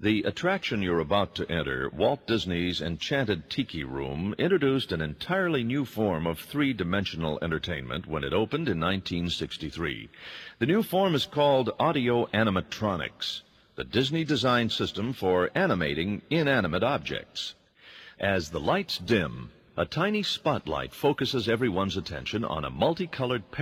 The attraction you're about to enter, Walt Disney's Enchanted Tiki Room, introduced an entirely new form of three-dimensional entertainment when it opened in 1963. The new form is called audio animatronics, the Disney design system for animating inanimate objects. As the lights dim, a tiny spotlight focuses everyone's attention on a multicolored